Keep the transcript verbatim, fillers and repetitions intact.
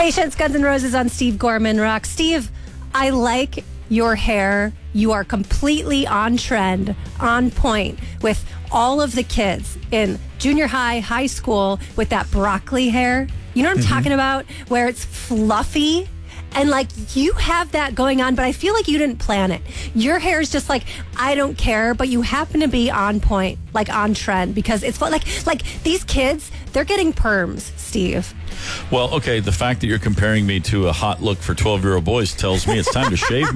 Patience, Guns N' Roses on Steve Gorman Rock. Steve, I like your hair. You are completely on trend, on point with all of the kids in junior high, high school with that broccoli hair. You know what I'm mm-hmm. talking about? Where it's fluffy. And like you have that going on, but I feel like you didn't plan it. Your hair is just like, I don't care, but you happen to be on point, like on trend, because it's like like these kids, they're getting perms, Steve. Well, okay, the fact that you're comparing me to a hot look for twelve-year-old boys tells me it's time to shave my